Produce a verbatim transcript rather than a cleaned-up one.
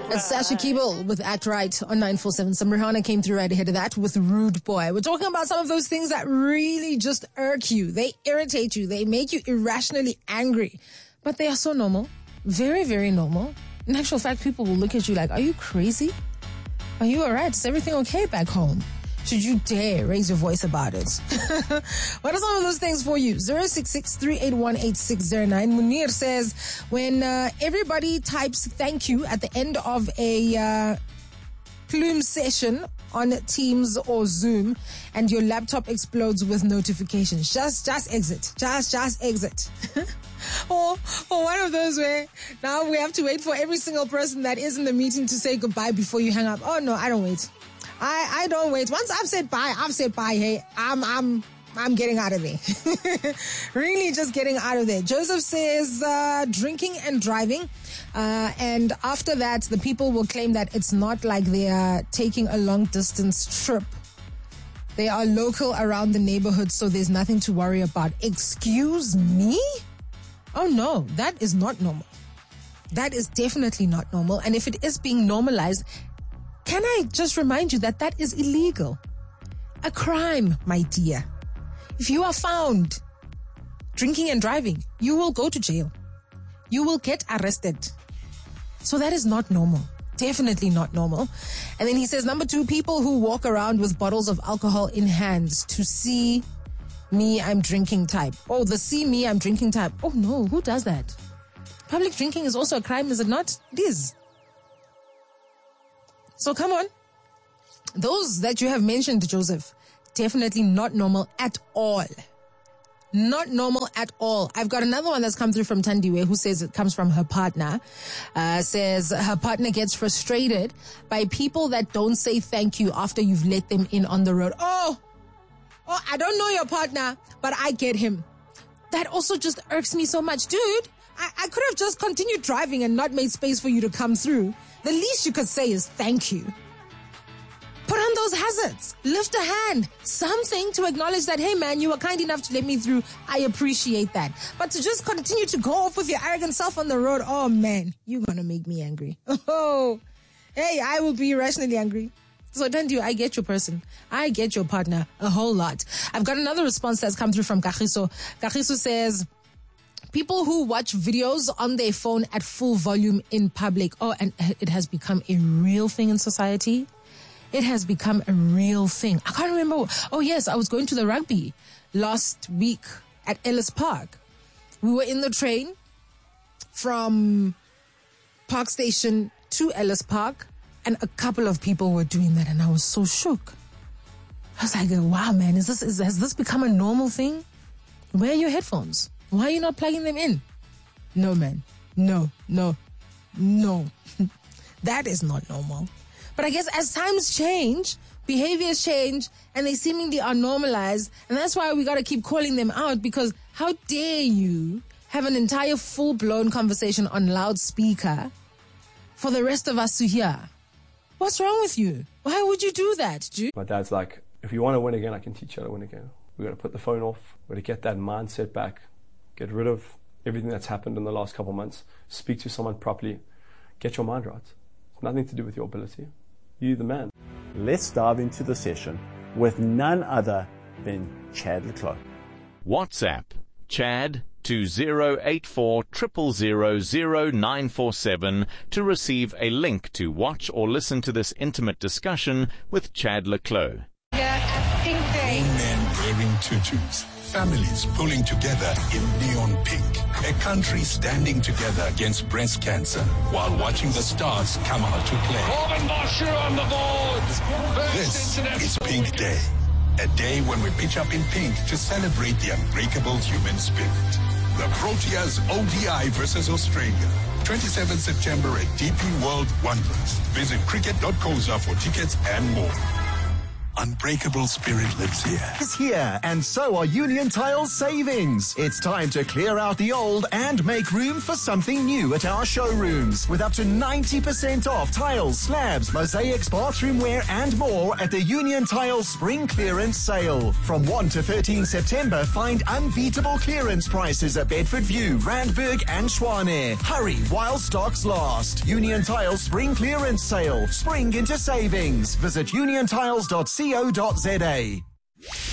It's Sasha Keeble with Act Right on nine four seven. Some Rihanna came through right ahead of that with Rude Boy. We're talking about some of those things that really just irk you. They irritate you. They make you irrationally angry. But they are so normal. Very, very normal. In actual fact, people will look at you like, are you crazy? Are you all right? Is everything okay back home? Should you dare raise your voice about it? What are some of those things for you? zero six six, three eight one, eight six zero nine. Munir says, when uh, everybody types thank you at the end of a uh, plume session on Teams or Zoom and your laptop explodes with notifications, just just exit. Just, just exit. Or, or one of those where now we have to wait for every single person that is in the meeting to say goodbye before you hang up. Oh, no, I don't wait. I, I don't wait. Once I've said bye, I've said bye. Hey, I'm I'm I'm getting out of there. Really just getting out of there. Joseph says uh, drinking and driving. Uh, and after that, the people will claim that it's not like they are taking a long distance trip. They are local around the neighborhood, so there's nothing to worry about. Excuse me? Oh, no, that is not normal. That is definitely not normal. And if it is being normalized, can I just remind you that that is illegal? A crime, my dear. If you are found drinking and driving, you will go to jail. You will get arrested. So that is not normal. Definitely not normal. And then he says, number two, people who walk around with bottles of alcohol in hands to see me, I'm drinking type. Oh, the see me, I'm drinking type. Oh no, who does that? Public drinking is also a crime, is it not? It is. So come on. Those that you have mentioned, Joseph, definitely not normal at all. Not normal at all. I've got another one that's come through from Tandiwe who says it comes from her partner. Uh, says her partner gets frustrated by people that don't say thank you after you've let them in on the road. Oh, oh, I don't know your partner, but I get him. That also just irks me so much. Dude, I, I could have just continued driving and not made space for you to come through. The least you could say is thank you. Put on those hazards. Lift a hand. Something to acknowledge that, hey man, you were kind enough to let me through. I appreciate that. But to just continue to go off with your arrogant self on the road, oh man, you're going to make me angry. Oh, hey, I will be irrationally angry. So don't you, I get your person. I get your partner a whole lot. I've got another response that's come through from Kagiso. Kagiso says, people who watch videos on their phone at full volume in public. Oh, and it has become a real thing in society. It has become a real thing. I can't remember. Oh, yes, I was going to the rugby last week at Ellis Park. We were in the train from Park Station to Ellis Park, and a couple of people were doing that, and I was so shook. I was like, wow, man, is this is, has this become a normal thing? Where are your headphones? Why are you not plugging them in? No, man. No, no, no. That is not normal. But I guess as times change, behaviors change, and they seemingly are normalized. And that's why we got to keep calling them out, because how dare you have an entire full-blown conversation on loudspeaker for the rest of us to hear? What's wrong with you? Why would you do that, dude? My dad's like, if you want to win again, I can teach you how to win again. We've got to put the phone off. We've got to get that mindset back. Get rid of everything that's happened in the last couple of months. Speak to someone properly. Get your mind right. It's nothing to do with your ability. You the man. Let's dive into the session with none other than Chad le Clos. WhatsApp Chad to zero eight four zero zero zero zero nine four seven to receive a link to watch or listen to this intimate discussion with Chad le Clos. Yeah, pink day. Men wearing tutus. Families pulling together in neon pink. A country standing together against breast cancer while watching the stars come out to play. Corbin Bosher on the board. This is Pink Day. A day when we pitch up in pink to celebrate the unbreakable human spirit. The Proteas O D I versus Australia. twenty-seventh September at D P World Wanderers. Visit cricket dot co dot za for tickets and more. unbreakable spirit lives here. Is here, and so are Union Tiles savings. It's time to clear out the old and make room for something new at our showrooms, with up to ninety percent off tiles, slabs, mosaics, bathroom wear, and more at the Union Tiles Spring Clearance Sale. From first to thirteenth September, find unbeatable clearance prices at Bedford View, Randburg, and Schwaner. Hurry while stocks last. Union Tiles Spring Clearance Sale. Spring into savings. Visit union tiles dot co dot za.